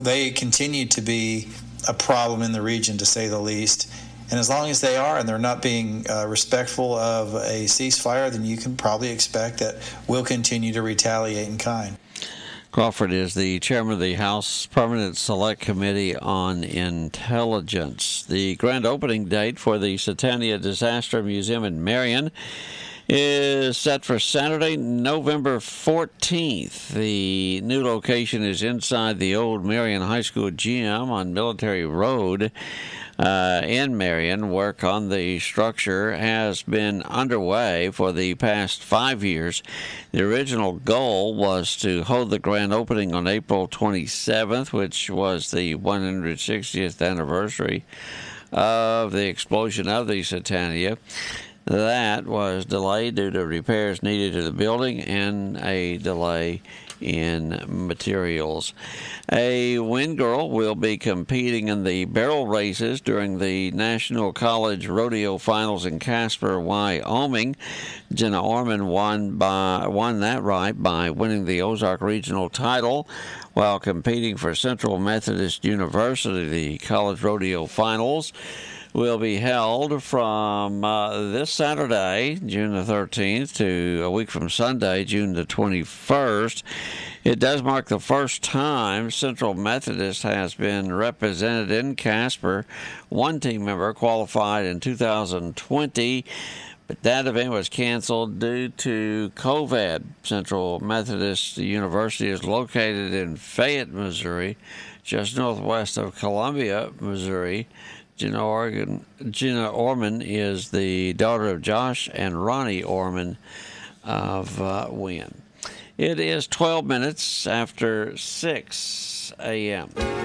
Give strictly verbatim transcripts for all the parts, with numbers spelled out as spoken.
They continue to be a problem in the region, to say the least. And as long as they are and they're not being uh, respectful of a ceasefire, then you can probably expect that we'll continue to retaliate in kind. Crawford is the chairman of the House Permanent Select Committee on Intelligence. The grand opening date for the Satania Disaster Museum in Marion is set for Saturday, November fourteenth. The new location is inside the old Marion High School gym on Military Road uh, in Marion. Work on the structure has been underway for the past five years. The original goal was to hold the grand opening on April twenty-seventh, which was the one hundred sixtieth anniversary of the explosion of the Satania. That was delayed due to repairs needed to the building and a delay in materials. A Wynn girl will be competing in the barrel races during the National College Rodeo Finals in Casper, Wyoming. Jenna Orman won by won that right by winning the Ozark Regional title while competing for Central Methodist University. The College Rodeo Finals will be held from uh, this Saturday, June the thirteenth, to a week from Sunday, June the twenty-first. It does mark the first time Central Methodist has been represented in Casper. One team member qualified in two thousand twenty, but that event was canceled due to COVID. Central Methodist University is located in Fayette, Missouri, just northwest of Columbia, Missouri. Jenna, Oregon, Jenna Orman is the daughter of Josh and Ronnie Orman of uh, Wynn. It is twelve minutes after six a.m.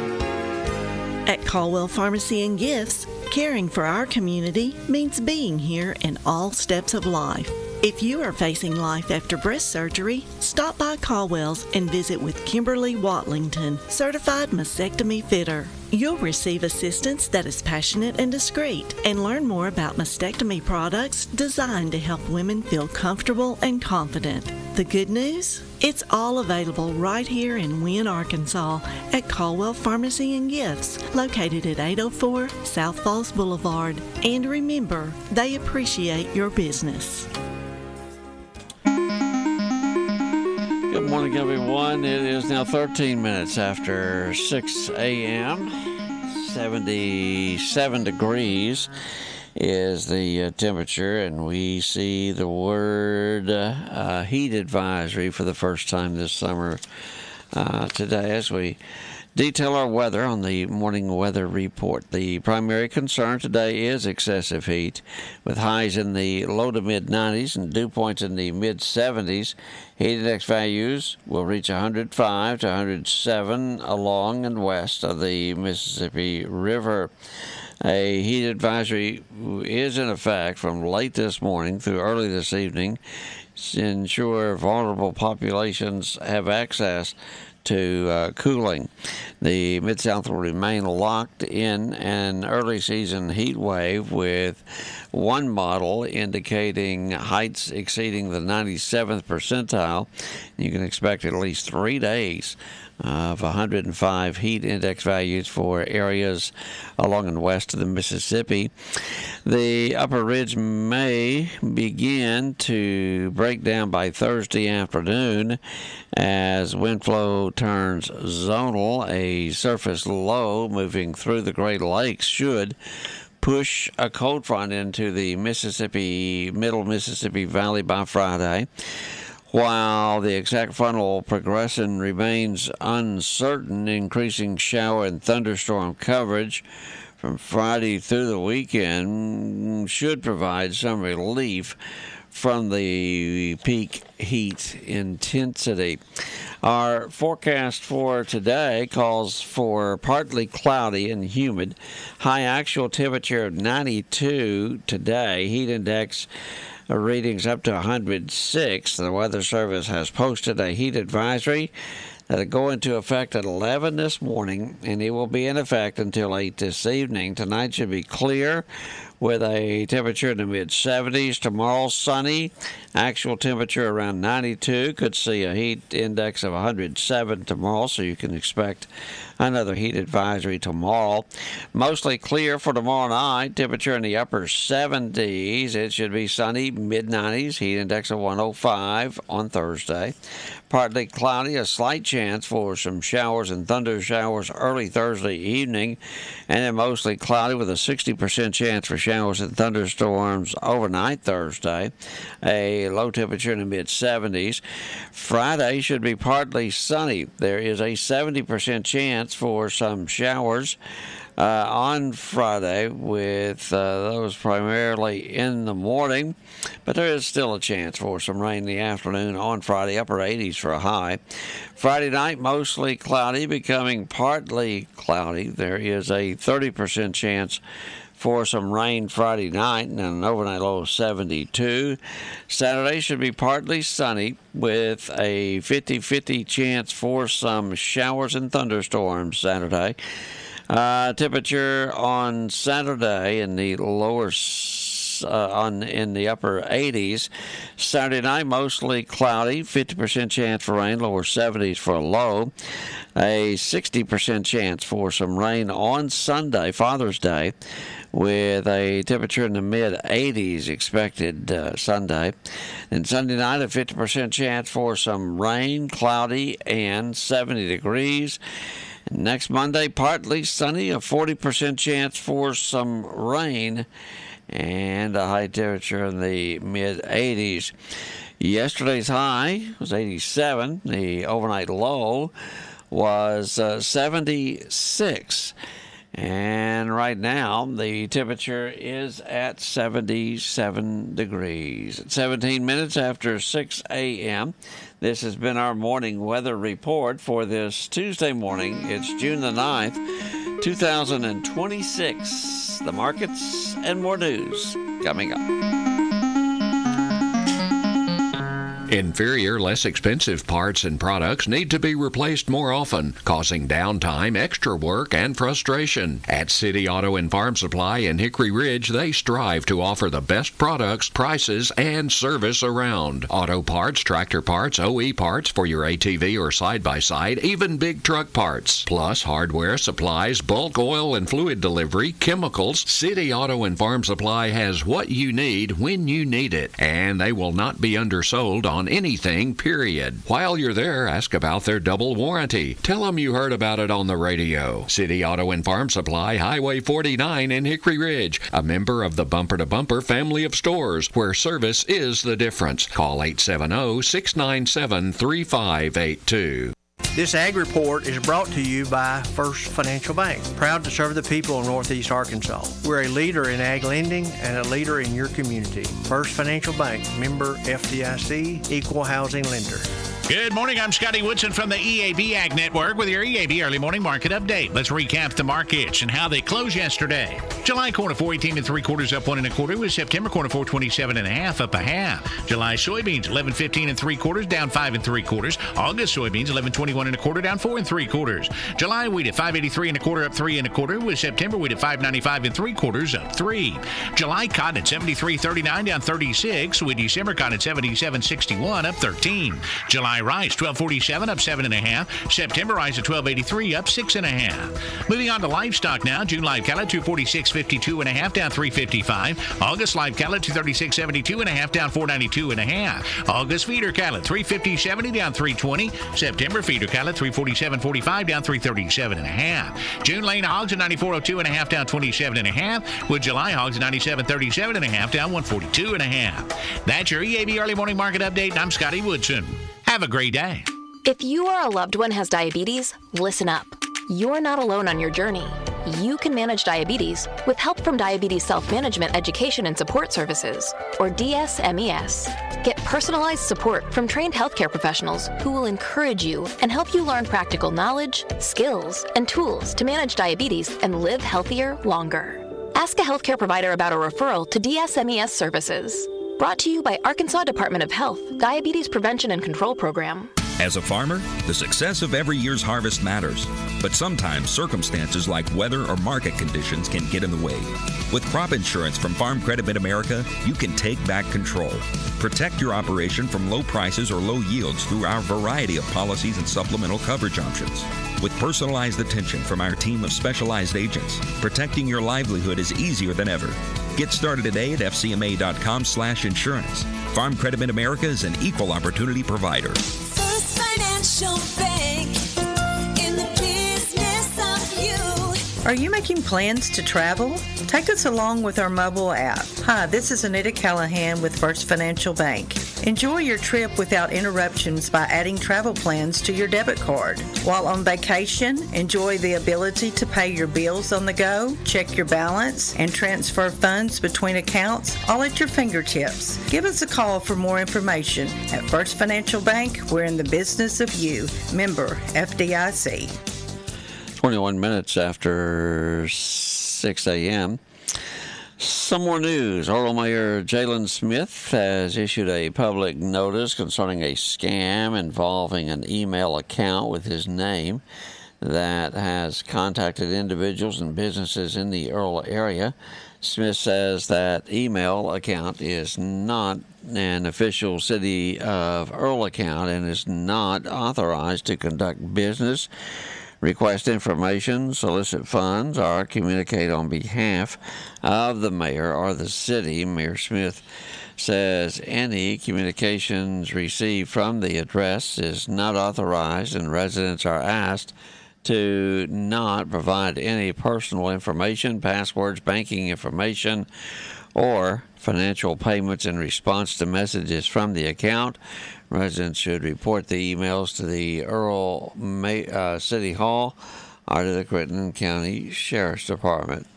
At Caldwell Pharmacy and Gifts, caring for our community means being here in all steps of life. If you are facing life after breast surgery, stop by Caldwell's and visit with Kimberly Watlington, certified mastectomy fitter. You'll receive assistance that is passionate and discreet, and learn more about mastectomy products designed to help women feel comfortable and confident. The good news? It's all available right here in Wynn, Arkansas at Caldwell Pharmacy and Gifts, located at eight oh four South Falls Boulevard. And remember, they appreciate your business. Good morning, everyone. It is now thirteen minutes after six a.m. seventy-seven degrees is the uh, temperature, and we see the word uh, heat advisory for the first time this summer uh, today as we detail our weather on the morning weather report. The primary concern today is excessive heat, with highs in the low to mid nineties and dew points in the mid seventies. Heat index values will reach one hundred five to one hundred seven along and west of the Mississippi River. A heat advisory is in effect from late this morning through early this evening to ensure vulnerable populations have access to uh, cooling. The Mid-South will remain locked in an early season heat wave, with one model indicating heights exceeding the ninety-seventh percentile. You can expect at least three days of one hundred five heat index values for areas along and west of the Mississippi. The upper ridge may begin to break down by Thursday afternoon as wind flow turns zonal. A surface low moving through the Great Lakes should push a cold front into the Mississippi, middle Mississippi Valley by Friday. While the exact frontal progression remains uncertain, increasing shower and thunderstorm coverage from Friday through the weekend should provide some relief from the peak heat intensity. Our forecast for today calls for partly cloudy and humid. High actual temperature of ninety-two today. Heat index readings up to one hundred six. The Weather Service has posted a heat advisory that'll go into effect at eleven this morning, and it will be in effect until eight this evening. Tonight should be clear with a temperature in the mid seventies. Tomorrow, sunny. Actual temperature around ninety-two. Could see a heat index of one hundred seven tomorrow, so you can expect another heat advisory tomorrow. Mostly clear for tomorrow night. Temperature in the upper seventies. It should be sunny, mid nineties. Heat index of one oh five on Thursday. Partly cloudy, a slight chance for some showers and thunder showers early Thursday evening, and then mostly cloudy with a sixty percent chance for showers and thunderstorms overnight Thursday. A low temperature in the mid seventies. Friday should be partly sunny. There is a seventy percent chance for some showers Uh, on Friday, with uh, those primarily in the morning, but there is still a chance for some rain in the afternoon on Friday, upper eighties for a high. Friday night, mostly cloudy, becoming partly cloudy. There is a thirty percent chance for some rain Friday night and an overnight low of seventy-two. Saturday should be partly sunny with a fifty-fifty chance for some showers and thunderstorms Saturday. Uh, temperature on Saturday in the lower uh, on in the upper eighties. Saturday night mostly cloudy, fifty percent chance for rain, lower seventies for a low. A sixty percent chance for some rain on Sunday, Father's Day, with a temperature in the mid eighties expected uh, Sunday. And Sunday night, a fifty percent chance for some rain, cloudy, and seventy degrees. Next Monday, partly sunny, a forty percent chance for some rain, and a high temperature in the mid eighties. Yesterday's high was eighty-seven. The overnight low was uh, seventy-six. And right now, the temperature is at seventy-seven degrees. At seventeen minutes after six a.m., this has been our morning weather report for this Tuesday morning. It's June the ninth, two thousand twenty-six. The markets and more news coming up. Inferior, less expensive parts and products need to be replaced more often, causing downtime, extra work, and frustration. At City Auto and Farm Supply in Hickory Ridge, they strive to offer the best products, prices, and service around. Auto parts, tractor parts, O E parts for your A T V or side-by-side, even big truck parts. Plus hardware, supplies, bulk oil and fluid delivery, chemicals. City Auto and Farm Supply has what you need when you need it, and they will not be undersold on on anything, period. While you're there, ask about their double warranty. Tell them you heard about it on the radio. City Auto and Farm Supply, Highway forty-nine in Hickory Ridge, a member of the Bumper to Bumper family of stores, where service is the difference. Call eight seven zero, six nine seven, three five eight two. This Ag Report is brought to you by First Financial Bank, proud to serve the people of Northeast Arkansas. We're a leader in ag lending and a leader in your community. First Financial Bank, member F D I C, equal housing lender. Good morning. I'm Scotty Woodson from the E A B Ag Network with your E A B Early Morning Market Update. Let's recap the markets and how they closed yesterday. July corn four eighteen and three quarters up one and a quarter, with September corn four twenty-seven and a half up a half. July soybeans eleven fifteen and three quarters down five and three quarters. August soybeans eleven twenty-one and a quarter down four and three quarters. July wheat at five eighty-three and a quarter up three and a quarter, with September wheat at five ninety-five and three quarters up three. July cotton at seventy-three thirty-nine down thirty-six, with December cotton at seventy-seven sixty-one up thirteen. July rice twelve forty-seven up seven and a half. September rice at twelve eighty-three up six and a half. Moving on to livestock now. June live cattle at two forty-six fifty-two and a half down three fifty-five. August live cattle at two thirty-six seventy-two and a half down four ninety-two and a half. August feeder cattle at three fifty seventy down three twenty. September feeder cattle at three forty-seven forty-five down three thirty-seven and a half. June lane hogs at ninety-four oh two and a half down twenty-seven and a half, with July hogs at ninety-seven thirty-seven and a half down one forty-two and a half. That's your E A B Early Morning Market Update. I'm Scotty Woodson. Have a great day. If you or a loved one has diabetes, listen up. You're not alone on your journey. You can manage diabetes with help from Diabetes Self-Management Education and Support Services, or D S M E S. Get personalized support from trained healthcare professionals who will encourage you and help you learn practical knowledge, skills, and tools to manage diabetes and live healthier longer. Ask a healthcare provider about a referral to D S M E S services. Brought to you by Arkansas Department of Health Diabetes Prevention and Control Program. As a farmer, the success of every year's harvest matters, but sometimes circumstances like weather or market conditions can get in the way. With crop insurance from Farm Credit Mid-America, you can take back control. Protect your operation from low prices or low yields through our variety of policies and supplemental coverage options. With personalized attention from our team of specialized agents, protecting your livelihood is easier than ever. Get started today at f c m a dot com slash insurance. Farm Credit Mid-America is an equal opportunity provider. First Financial Bank, in the business of you. Are you making plans to travel? Take us along with our mobile app. Hi, this is Anita Callahan with First Financial Bank. Enjoy your trip without interruptions by adding travel plans to your debit card. While on vacation, enjoy the ability to pay your bills on the go, check your balance, and transfer funds between accounts, all at your fingertips. Give us a call for more information. At First Financial Bank, we're in the business of you. Member F D I C. twenty-one minutes after six a.m. Some more news. Earl Mayor Jalen Smith has issued a public notice concerning a scam involving an email account with his name that has contacted individuals and businesses in the Earl area. Smith says that email account is not an official City of Earl account and is not authorized to conduct business, request information, solicit funds, or communicate on behalf of the mayor or the city. Mayor Smith says any communications received from the address is not authorized, and residents are asked to not provide any personal information, passwords, banking information, or financial payments in response to messages from the account. Residents should report the emails to the Earl uh, City Hall or to the Crittenden County Sheriff's Department.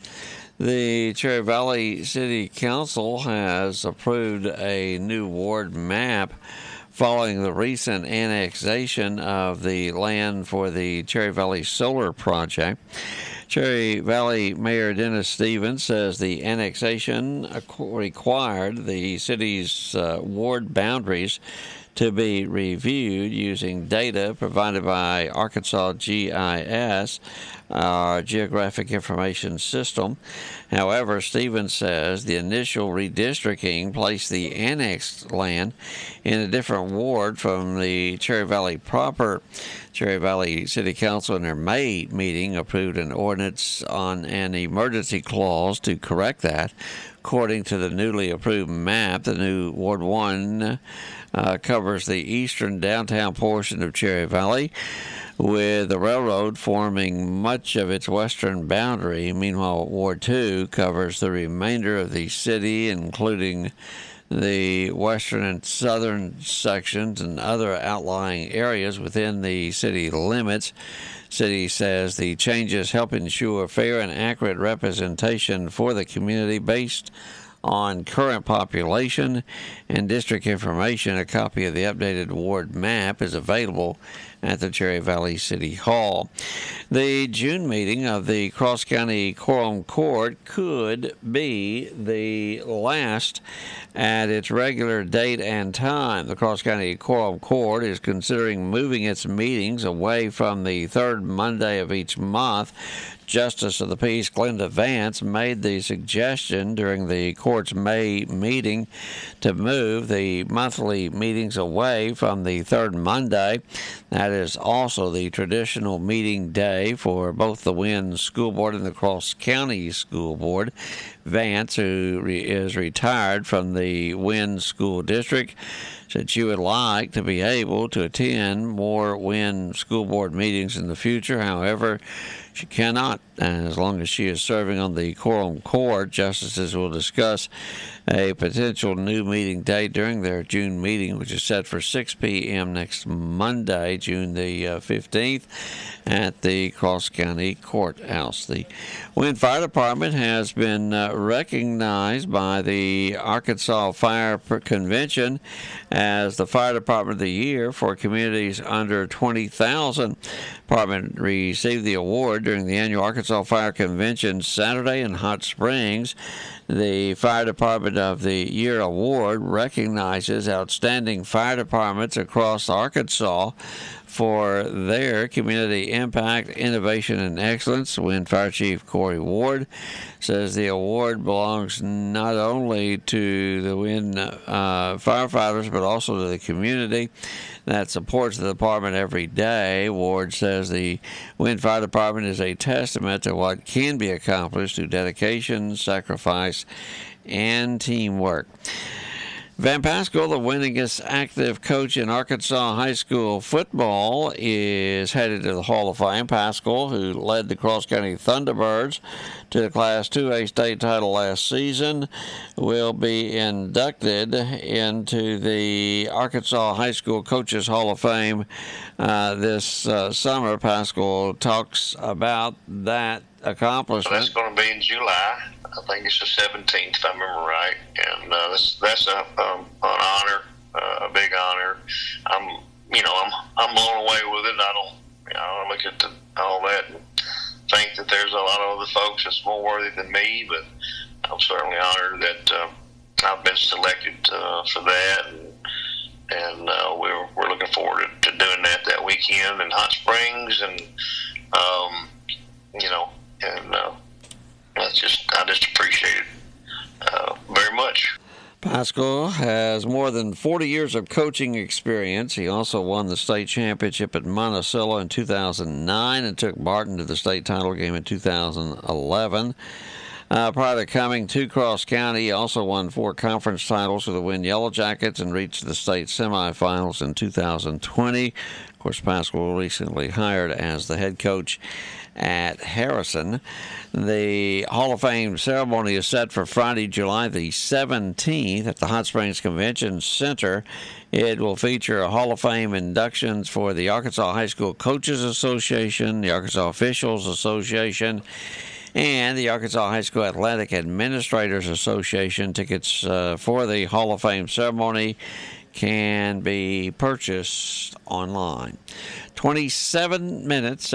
The Cherry Valley City Council has approved a new ward map following the recent annexation of the land for the Cherry Valley Solar Project. Cherry Valley Mayor Dennis Stevens says the annexation required the city's uh, ward boundaries to be reviewed using data provided by Arkansas G I S, our Geographic Information System. However, Stevens says the initial redistricting placed the annexed land in a different ward from the Cherry Valley proper. Cherry Valley City Council in their May meeting approved an ordinance on an emergency clause to correct that. According to the newly approved map, the new Ward one uh, covers the eastern downtown portion of Cherry Valley, with the railroad forming much of its western boundary. Meanwhile, Ward two covers the remainder of the city, including the western and southern sections and other outlying areas within the city limits. City says the changes help ensure fair and accurate representation for the community based on current population and district information. A copy of the updated ward map is available at the Cherry Valley City Hall. The June meeting of the Cross County Quorum Court could be the last at its regular date and time. The Cross County Quorum Court is considering moving its meetings away from the third Monday of each month. Justice of the Peace Glenda Vance made the suggestion during the court's May meeting to move the monthly meetings away from the third Monday. That is also the traditional meeting day for both the Wynne School Board and the Cross County School Board. Vance, who re- is retired from the Wynne School District, said she would like to be able to attend more Wynne School Board meetings in the future. However, she cannot, as long as she is serving on the Quorum Court. Justices will discuss a potential new meeting date during their June meeting, which is set for six p.m. next Monday, June the uh, fifteenth, at the Cross County Courthouse. The Wynne Fire Department has been uh, recognized by the Arkansas Fire Convention as the Fire Department of the Year for communities under twenty thousand. Department received the award during the annual Arkansas Fire Convention Saturday in Hot Springs. The Fire Department of the Year Award recognizes outstanding fire departments across Arkansas for their community impact, innovation, and excellence. Wynne Fire Chief Corey Ward says the award belongs not only to the Wynne uh, firefighters, but also to the community that supports the department every day. Ward says the Wynne Fire Department is a testament to what can be accomplished through dedication, sacrifice, and teamwork. Van Pascal, the winningest active coach in Arkansas high school football, is headed to the Hall of Fame. Pascal, who led the Cross County Thunderbirds to the Class two A state title last season, will be inducted into the Arkansas High School Coaches Hall of Fame uh, this uh, summer. Pascal talks about that accomplishment. That's going to be in July. I think it's the seventeenth, if I remember right, and uh, that's that's a, um, an honor, uh, a big honor. I'm, you know, I'm I'm blown away with it. I don't, you know, I look at the, all that and think that there's a lot of other folks that's more worthy than me, but I'm certainly honored that uh, I've been selected uh, for that, and and uh, we're we're looking forward to, to doing that that weekend in Hot Springs, and um, you know, and. Uh, That's just, I just appreciate it uh, very much. Pascal has more than forty years of coaching experience. He also won the state championship at Monticello in two thousand nine and took Barton to the state title game in two thousand eleven. Uh, prior to coming to Cross County, he also won four conference titles with the Wynne Yellow Jackets and reached the state semifinals in two thousand twenty. Of course, Pascal recently hired as the head coach at Harrison. The Hall of Fame ceremony is set for Friday, July the seventeenth at the Hot Springs Convention Center. It will feature a Hall of Fame inductions for the Arkansas High School Coaches Association, the Arkansas Officials Association, and the Arkansas High School Athletic Administrators Association. Tickets uh, for the Hall of Fame ceremony can be purchased online. twenty-seven minutes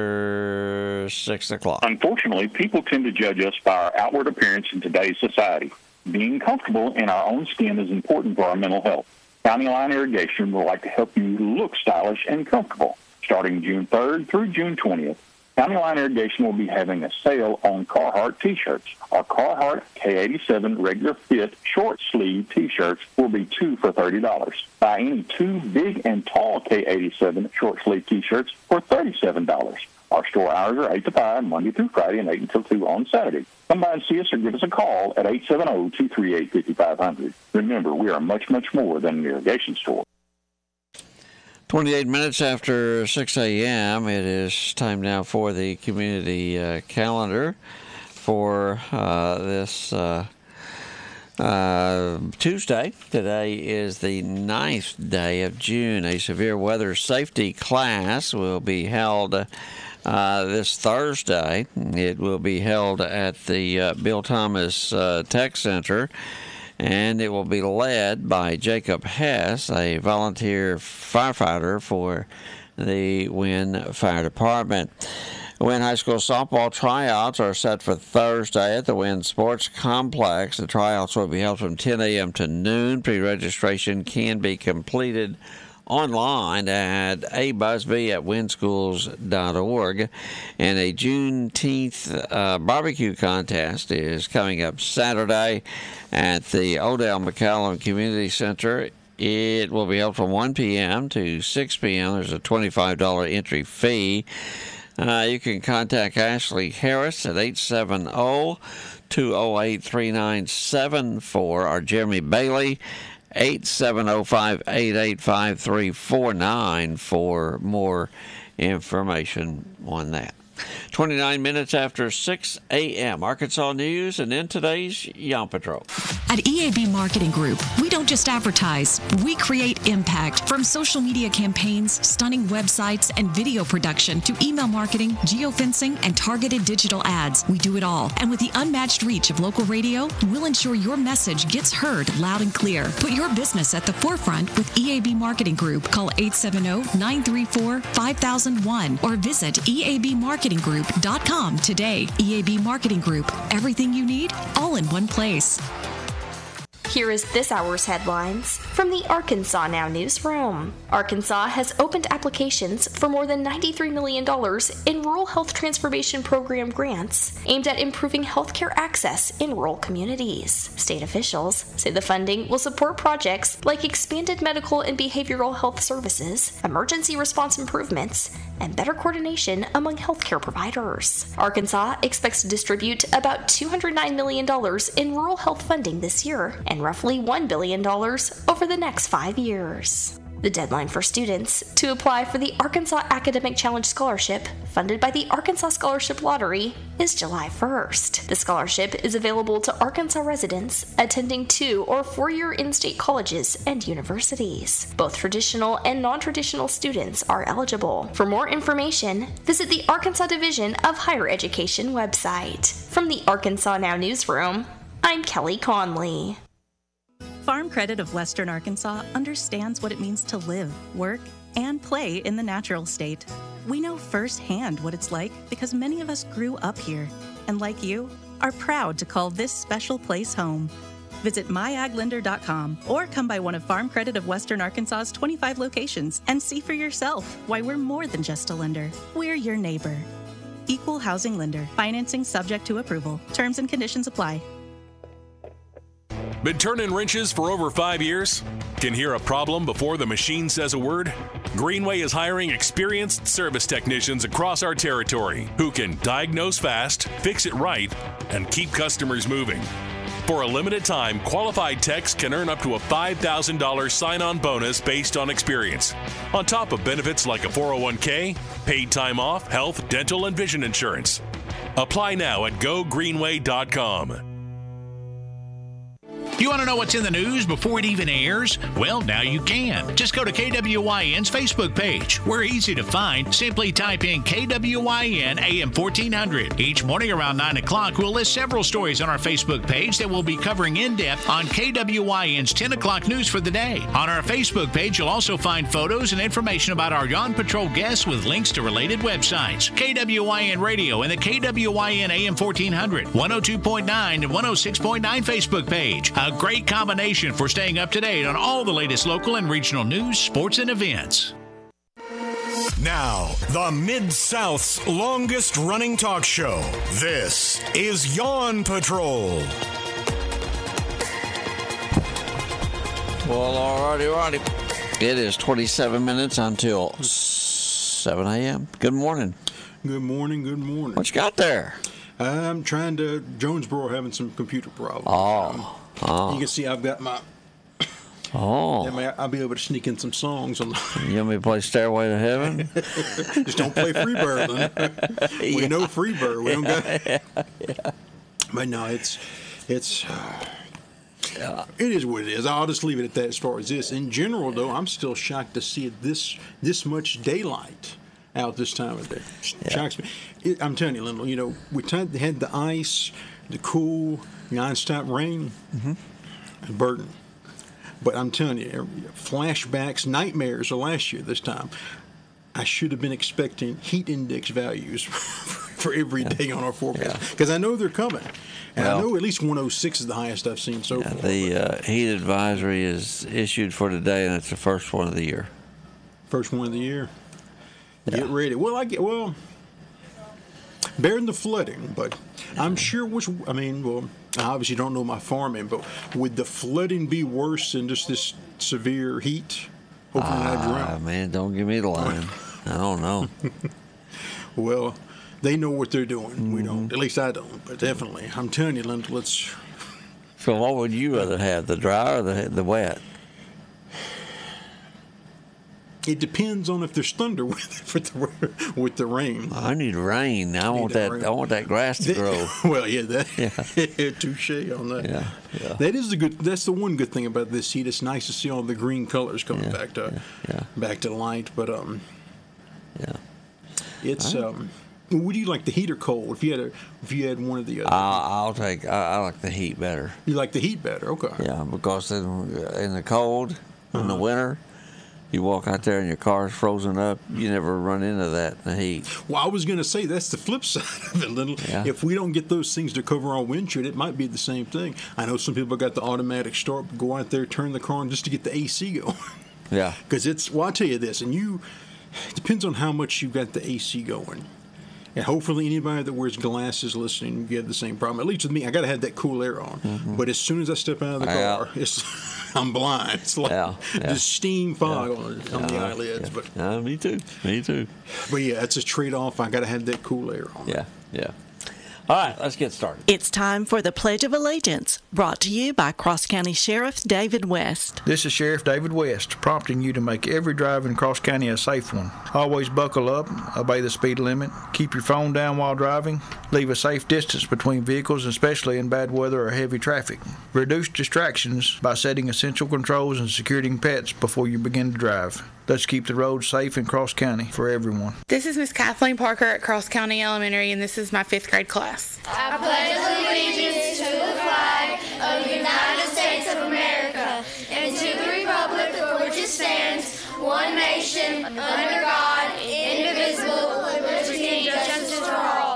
after six o'clock. Unfortunately, people tend to judge us by our outward appearance in today's society. Being comfortable in our own skin is important for our mental health. County Line Irrigation would like to help you look stylish and comfortable. Starting June third through June twentieth, County Line Irrigation will be having a sale on Carhartt T-shirts. Our Carhartt K eighty-seven regular fit short sleeve T-shirts will be two for thirty dollars. Buy any two big and tall K eighty-seven short sleeve T-shirts for thirty-seven dollars. Our store hours are eight to five, Monday through Friday, and eight until two on Saturday. Come by and see us or give us a call at eight seven zero, two three eight, five five zero zero. Remember, we are much, much more than an irrigation store. twenty-eight minutes after six a.m., it is time now for the community uh, calendar for uh, this uh, uh, Tuesday. Today is the ninth day of June. A severe weather safety class will be held uh, this Thursday. It will be held at the uh, Bill Thomas uh, Tech Center, and it will be led by Jacob Hess, a volunteer firefighter for the Wynne Fire Department. Wynne High School softball tryouts are set for Thursday at the Wynne Sports Complex. The tryouts will be held from ten a.m. to noon. Pre-registration can be completed online at a busby at wynne schools dot org. And a Juneteenth uh, barbecue contest is coming up Saturday at the Odell McCallum Community Center. It will be held from one p.m. to six p.m. There's a twenty-five dollars entry fee. Uh, you can contact Ashley Harris at eight seven zero, two zero eight, three nine seven four or Jeremy Bailey eight seven zero, five eight eight, five three four nine for more information on that. twenty-nine minutes after six a.m. Arkansas News, and in today's Yon Patrol. At E A B Marketing Group, we don't just advertise, we create impact. From social media campaigns, stunning websites, and video production to email marketing, geofencing, and targeted digital ads, we do it all. And with the unmatched reach of local radio, we'll ensure your message gets heard loud and clear. Put your business at the forefront with E A B Marketing Group. Call eight seven zero, nine three four, five thousand one or visit e a b marketing group dot com today. E A B Marketing Group. Everything you need, all in one place. Here is this hour's headlines from the Arkansas Now newsroom. Arkansas has opened applications for more than ninety-three million dollars in Rural Health Transformation Program grants aimed at improving healthcare access in rural communities. State officials say the funding will support projects like expanded medical and behavioral health services, emergency response improvements, and better coordination among healthcare providers. Arkansas expects to distribute about two hundred nine million dollars in rural health funding this year and roughly one billion dollars over the next five years. The deadline for students to apply for the Arkansas Academic Challenge Scholarship, funded by the Arkansas Scholarship Lottery, is July first. The scholarship is available to Arkansas residents attending two or four-year in-state colleges and universities. Both traditional and non-traditional students are eligible. For more information, visit the Arkansas Division of Higher Education website. From the Arkansas Now newsroom, I'm Kelly Conley. Farm Credit of Western Arkansas understands what it means to live, work, and play in the natural state. We know firsthand what it's like because many of us grew up here, and like you, are proud to call this special place home. Visit my ag lender dot com or come by one of Farm Credit of Western Arkansas's twenty-five locations and see for yourself why we're more than just a lender. We're your neighbor. Equal housing lender. Financing subject to approval. Terms and conditions apply. Been turning wrenches for over five years? Can hear a problem before the machine says a word? Greenway is hiring experienced service technicians across our territory who can diagnose fast, fix it right, and keep customers moving. For a limited time, qualified techs can earn up to a five thousand dollars sign-on bonus based on experience, on top of benefits like a four oh one k, paid time off, health, dental, and vision insurance. Apply now at go greenway dot com. You want to know what's in the news before it even airs? Well, now you can. Just go to K W Y N's Facebook page. We're easy to find. Simply type in K W Y N A M fourteen hundred. Each morning around nine o'clock, we'll list several stories on our Facebook page that we'll be covering in depth on K W Y N's ten o'clock news for the day. On our Facebook page, you'll also find photos and information about our Yon Patrol guests with links to related websites. K W Y N Radio and the K W Y N A M fourteen hundred, one oh two point nine and one oh six point nine Facebook page. A great combination for staying up to date on all the latest local and regional news, sports, and events. Now, the Mid-South's longest-running talk show. This is Yon Patrol. Well, alrighty, alrighty. It is twenty-seven minutes until seven a.m. Good morning. Good morning, good morning. What you got there? I'm trying to, Jonesboro having some computer problems. Oh. oh. You can see I've got my, oh. yeah, I'll be able to sneak in some songs. On the you want me to play Stairway to Heaven? Just don't play Freebird, then. We yeah. know Freebird. We don't got yeah. yeah. But no, it's, it's, yeah. it is what it is. I'll just leave it at that as far as this. In general, though, I'm still shocked to see this, this much daylight out this time of day. Yeah. Shocks me. It, I'm telling you, Lyndall, you know, we t- had the ice, the cool, non-stop rain, mm-hmm. a burden. But I'm telling you, flashbacks, nightmares of last year this time. I should have been expecting heat index values for every yeah. day on our forecast because yeah. I know they're coming. And well, I know at least one oh six is the highest I've seen so yeah, far. The uh, heat advisory is issued for today, and it's the first one of the year. First one of the year. Yeah. Get ready. Well, I get well. Bearing the flooding, but I'm sure which. I mean, well, I obviously don't know my farming, but would the flooding be worse than just this severe heat? Hopefully ah, not drought. Man, don't give me the line. I don't know. Well, they know what they're doing. Mm-hmm. We don't. At least I don't. But definitely, I'm telling you, Linda, let's. So, what would you rather have, the dry or the the wet? It depends on if there's thunder with with the, with the rain. I need rain. I, I want that. that I want that grass to grow. Well, yeah, that yeah. touche on that. Yeah, yeah. That is the good. That's the one good thing about this heat. It's nice to see all the green colors coming yeah, back to yeah, yeah. back to light. But um, yeah, it's right. um. Would you like the heat or cold? If you had a, if you had one of the other, I'll, I'll take. I, I like the heat better. You like the heat better? Okay. Yeah, because in, in the cold, in uh-huh. the winter, you walk out there and your car's frozen up. You never run into that in the heat. Well, I was going to say that's the flip side of it, Little. Yeah. If we don't get those things to cover our windshield, it might be the same thing. I know some people got the automatic start, but go out there, turn the car on just to get the A C going. Yeah. Because it's. Well, I'll tell you this, and you. It depends on how much you got the A C going. And hopefully anybody that wears glasses listening, you have the same problem. At least with me, I got to have that cool air on. Mm-hmm. But as soon as I step out of the yeah. car, it's, I'm blind. It's like yeah, yeah. just steam fog yeah. on, on yeah. the eyelids. Yeah. But yeah, me too. Me too. But yeah, it's a trade-off. I got to have that cool air on. Yeah, yeah. All right, let's get started. It's time for the Pledge of Allegiance, brought to you by Cross County Sheriff David West. This is Sheriff David West, prompting you to make every drive in Cross County a safe one. Always buckle up, obey the speed limit, keep your phone down while driving, leave a safe distance between vehicles, especially in bad weather or heavy traffic. Reduce distractions by setting essential controls and securing pets before you begin to drive. Let's keep the roads safe in Cross County for everyone. This is Miss Kathleen Parker at Cross County Elementary, and this is my fifth grade class. I pledge allegiance to the flag of the United States of America and to the republic for which it stands, one nation, under God, indivisible, with liberty and justice for all.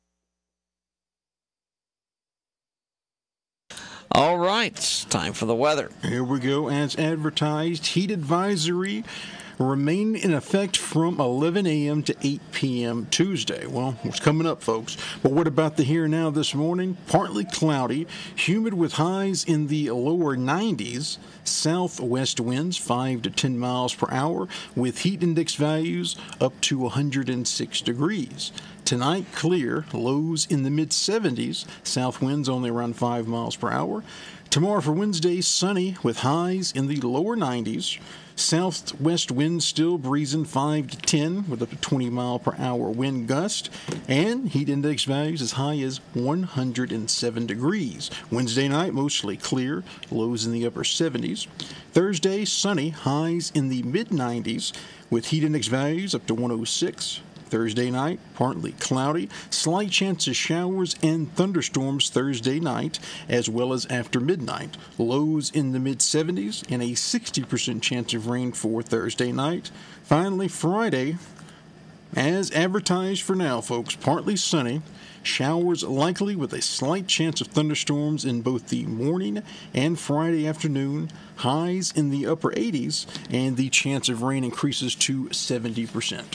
All right, it's time for the weather. Here we go. As advertised, heat advisory remain in effect from eleven a.m. to eight p.m. Tuesday. Well, what's coming up, folks? But what about the here and now this morning? Partly cloudy, humid with highs in the lower nineties, southwest winds five to ten miles per hour, with heat index values up to one hundred six degrees. Tonight, clear, lows in the mid seventies, south winds only around five miles per hour. Tomorrow for Wednesday, sunny with highs in the lower nineties. Southwest winds still breezing five to ten with up to twenty mile per hour wind gust, and heat index values as high as one hundred seven degrees. Wednesday night, mostly clear, lows in the upper seventies. Thursday, sunny, highs in the mid nineties with heat index values up to one hundred six. Thursday night, partly cloudy, slight chance of showers and thunderstorms Thursday night, as well as after midnight. Lows in the mid seventies and a sixty percent chance of rain for Thursday night. Finally, Friday, as advertised for now, folks, partly sunny. Showers likely with a slight chance of thunderstorms in both the morning and Friday afternoon. Highs in the upper eighties, and the chance of rain increases to seventy percent.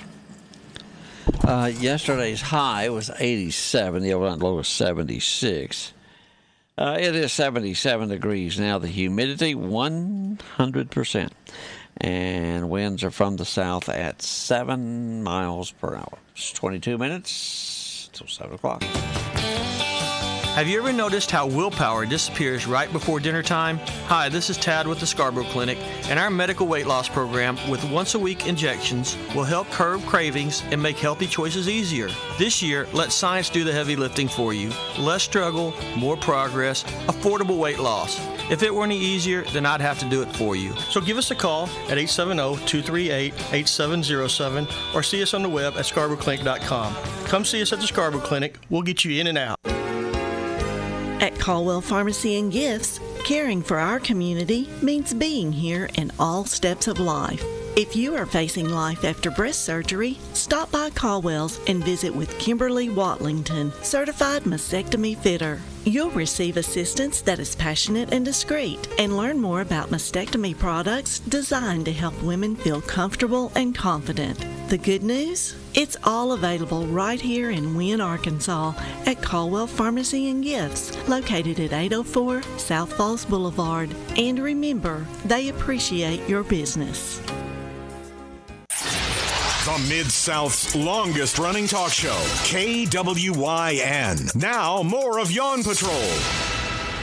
Uh, yesterday's high was eighty-seven. The overnight low was seventy-six. Uh, it is seventy-seven degrees now. The humidity, one hundred percent. And winds are from the south at seven miles per hour. It's twenty-two minutes till seven o'clock. Have you ever noticed how willpower disappears right before dinner time? Hi, this is Tad with the Scarborough Clinic, and our medical weight loss program with once-a-week injections will help curb cravings and make healthy choices easier. This year, let science do the heavy lifting for you. Less struggle, more progress, affordable weight loss. If it were any easier, then I'd have to do it for you. So give us a call at eight seven zero, two three eight, eight seven zero seven or see us on the web at scarborough clinic dot com. Come see us at the Scarborough Clinic. We'll get you in and out. At Caldwell Pharmacy and Gifts, caring for our community means being here in all steps of life. If you are facing life after breast surgery, stop by Caldwell's and visit with Kimberly Watlington, certified mastectomy fitter. You'll receive assistance that is passionate and discreet, and learn more about mastectomy products designed to help women feel comfortable and confident. The good news? It's all available right here in Wynne, Arkansas at Caldwell Pharmacy and Gifts, located at eight oh four South Falls Boulevard. And remember, they appreciate your business. The Mid-South's longest running talk show, K W Y N. Now, more of Yawn Patrol.